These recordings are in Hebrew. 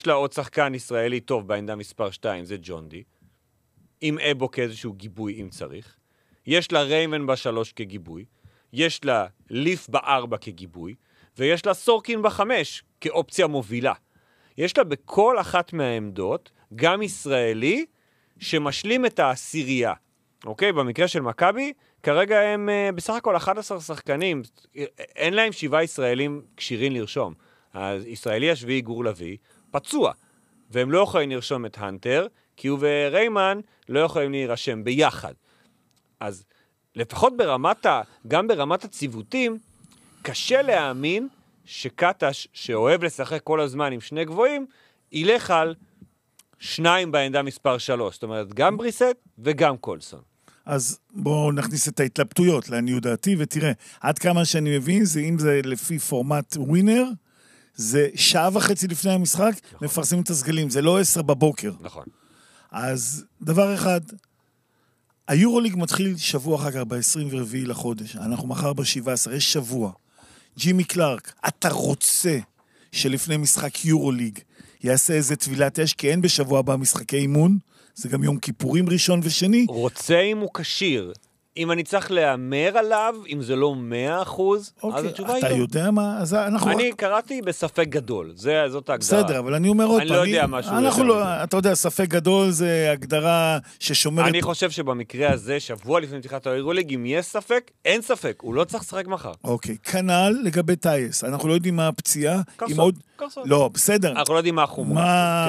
יש לה עוד שחקן ישראלי טוב בעמדה מספר 2, זה ג'ון די, עם אבו כאיזשהו גיבוי אם צריך. יש לה ריימן ב3 כגיבוי, יש לה ליף ב4 כגיבוי, ויש לה סורקין ב5 כאופציה מובילה. יש לה בכל אחת מהעמדות גם ישראלי שמשלים את העשירייה. אוקיי? במקרה של מכבי, כרגע הם בסך הכל 11 שחקנים, אין להם 7 ישראלים קשירים לרשום. הישראלי השביעי גור לוי פצוע, והם לא יכולים לרשום את הנטר, כי הוא וריימן לא יכולים להירשם ביחד. אז לפחות גם ברמת הציוותים, קשה להאמין שקטש, שאוהב לשחק כל הזמן עם שני גבוהים, ילך על 2 בעמדה מספר 3. זאת אומרת, גם בריסט וגם קולסון. אז בואו נכניס את ההתלבטויות לעניות דעתי, ותראה, עד כמה שאני מבין, זה אם זה לפי פורמט ווינר, זה 1.5 שעות לפני המשחק, נכון. מפרסמים את הסגלים, זה לא 10 בבוקר. נכון. אז דבר אחד, היורוליג מתחיל שבוע אחר כך, ב-24 לחודש, אנחנו מחר ב-17, יש שבוע. ג'ימי קלארק, אתה רוצה שלפני משחק יורוליג יעשה איזה טבילת אש, כי אין בשבוע הבא משחקי אימון, זה גם יום כיפורים ראשון ושני. רוצה אם הוא קשיר, אם אני צריך לאמר עליו, אם זה לא 100%, אז התשובה היא לא. אתה יודע מה? אז אני קראתי בספק גדול, זאת ההגדרה. בסדר, אבל אני אומר עוד פעם. אני לא יודע משהו. אתה יודע, ספק גדול זה הגדרה ששומרת... אני חושב שבמקרה הזה, שבוע לפני פתיחת היורוליג, אם יש ספק, אין ספק, הוא לא צריך לשחק מחר. אוקיי, כנ"ל לגבי טייס, אנחנו לא יודעים מה הפציעה. קרסון. לא, בסדר. אנחנו לא יודעים מה החומרה.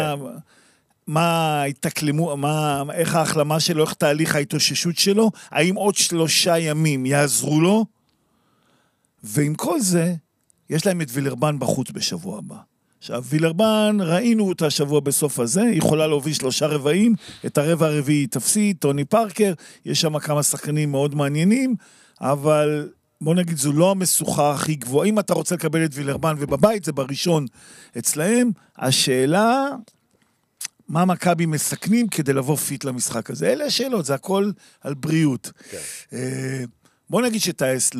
מה התקלמו, איך ההחלמה שלו, איך תהליך ההתאוששות שלו, האם עוד 3 ימים יעזרו לו, ועם כל זה, יש להם את וילרבן בחוץ בשבוע הבא. עכשיו, וילרבן, ראינו אותה שבוע בסוף הזה, היא יכולה להוביל 3 רבעים, את הרבע הרביעי תפסיד, טוני פארקר, יש שם כמה שחקנים מאוד מעניינים, אבל בוא נגיד, זו לא המשוכה הכי גבוהה. אם אתה רוצה לקבל את וילרבן ובבית, זה בראשון אצלהם, השאלה... מה מכבי מסכנים כדי לבוא פיט למשחק הזה? אלה השאלות, זה הכל על בריאות. כן. בוא נגיד שטייס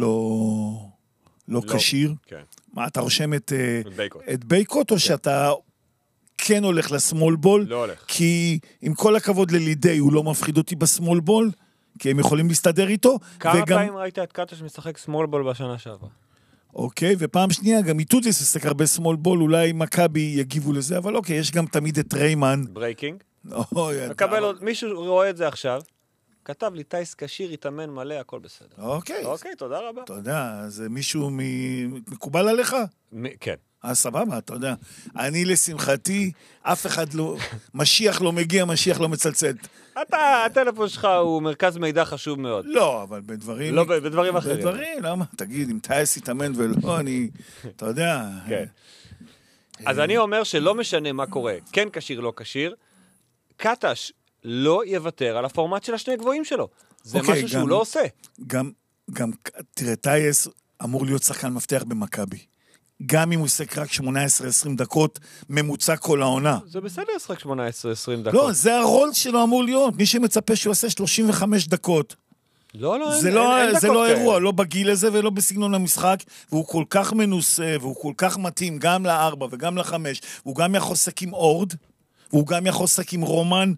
לא קשיר. כן. מה, אתה רושם את בייקוט, או שאתה כן הולך לסמול בול? לא הולך. כי עם כל הכבוד ללידי, הוא לא מפחיד אותי בסמול בול, כי הם יכולים להסתדר איתו. כמה פעמים ראית את קטש משחק סמול בול בשנה שעברה? אוקיי, ופעם שנייה, גם איתודיס עסק הרבה סמול בול, אולי מכבי יגיבו לזה, אבל אוקיי, יש גם תמיד את ריימן. ברייקינג. מקבל עוד, מישהו רואה את זה עכשיו, כתב לי, טייס קשיר, יתאמן מלא, הכל בסדר. אוקיי. אוקיי, תודה רבה. תודה, אז מישהו מקובל עליך? כן. סבבה, אתה יודע. אני לשמחתי, אף אחד לא, משיח לא מגיע, משיח לא מצלצל. הטלפון שלך הוא מרכז מידע חשוב מאוד. לא, אבל בדברים... לא, בדברים אחרים. בדברים, למה? תגיד, אם טייס יתאמן ולא, אתה יודע. כן. אז אני אומר שלא משנה מה קורה, כן קשיר, לא קשיר, קטש לא יוותר על הפורמט של השני גבוהים שלו. זה משהו שהוא לא עושה. גם, תראה, טייס אמור להיות שחקן מפתח במכבי. גם אם הוא עושה רק 18-20 דקות ממוצע כל העונה. זה בסדר לשחק 18-20 דקות. לא, זה הרול שלו אמור להיות. מי שמצפה שהוא עושה 35 דקות. לא, זה לא אירוע, לא בגיל הזה ולא בסגנון המשחק, והוא כל כך מנוסה, והוא כל כך מתאים גם ל4 וגם ל5, והוא גם יכול לשחק עם אורד, והוא גם יכול לשחק עם רומן,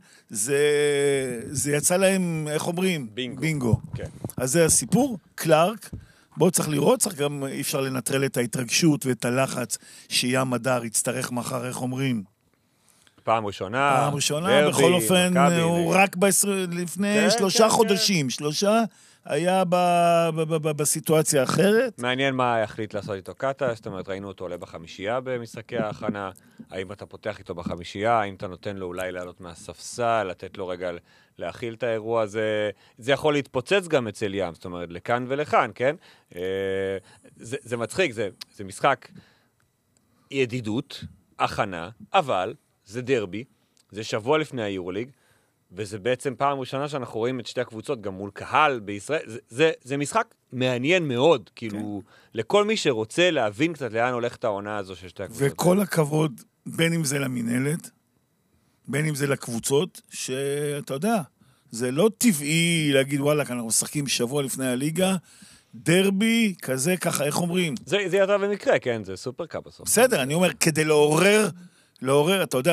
זה יצא להם, איך אומרים? בינגו. כן. אז זה הסיפור, קלארק, בואו צריך לראות, צריך גם אי אפשר לנטרל את ההתרגשות ואת הלחץ שים מדר יצטרך מחר, איך אומרים? פעם ראשונה, בכל אופן, הוא רק לפני 3 חודשים, 3 היה בסיטואציה האחרת. מעניין מה יחליט לעשות איתו קטש, זאת אומרת, ראינו אותו עולה בחמישייה במשחקי ההכנה, האם אתה פותח איתו בחמישייה, האם אתה נותן לו אולי לעלות מהספסל, לתת לו רגע להכיל את האירוע הזה, זה יכול להתפוצץ גם אצל ים, זאת אומרת, לכאן ולכאן, כן? זה מצחיק, זה משחק ידידות, הכנה, אבל זה דרבי, זה שבוע לפני היורוליג, וזה בעצם פעם ראשונה שאנחנו רואים את שתי הקבוצות, גם מול קהל בישראל, זה משחק מעניין מאוד, כאילו, לכל מי שרוצה להבין קצת לאן הולכת העונה הזו של שתי הקבוצות. וכל הכבוד, בין אם זה למנהלת, בין אם זה לקבוצות, שאתה יודע, זה לא טבעי להגיד, וואלה, אנחנו משחקים שבוע לפני הליגה, דרבי, כזה, ככה, איך אומרים? זה ידע במקרה, כן, זה סופר קאפ בסוף. בסדר, אני אומר, כדי לעורר לעורר, אתה יודע,